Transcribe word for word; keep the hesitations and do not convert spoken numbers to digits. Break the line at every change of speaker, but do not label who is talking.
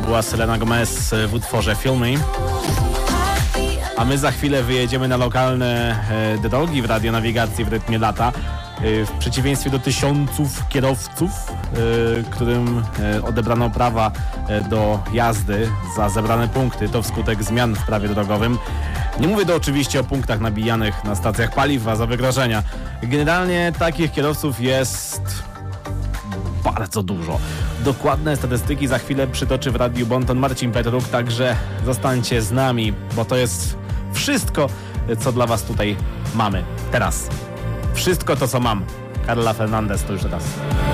była Selena Gomez w utworze Feel Me. A my za chwilę wyjedziemy na lokalne e, drogi w radionawigacji w rytmie lata. E, w przeciwieństwie do tysiąców kierowców, e, którym e, odebrano prawa e, do jazdy za zebrane punkty, to wskutek zmian w prawie drogowym. Nie mówię to oczywiście o punktach nabijanych na stacjach paliw, a za wygrożenia. Generalnie takich kierowców jest bardzo dużo. Dokładne statystyki za chwilę przytoczy w Radiu Bonton Marcin Petruk, także zostańcie z nami, bo to jest wszystko, co dla was tutaj mamy teraz. Wszystko to, co mam. Karla Fernandez, to już raz.